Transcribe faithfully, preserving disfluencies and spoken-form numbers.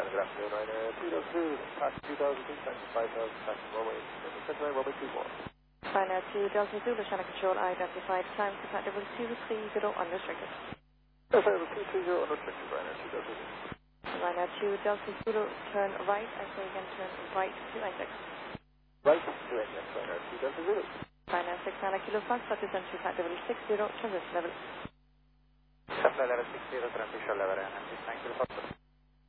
Telegraph, Ryanair two zero two, taxi two thousand two, taxi five thousand, taxi runway, runway, runway two four. Ryanair two Delta Zulu, Channel Control, identified time, compatible two three zero, unrestricted. Yes, I have a two three zero, unrestricted, Ryanair two Delta Zulu. Ryanair two Delta Zulu, turn right, I say again, turn right to exit. Right to exit, Ryanair two Delta Zulu. Ryanair six nine Kilo Fox, represent compatible six zero, transition level. Supply level six zero, transition level, and six nine Kilo Fox.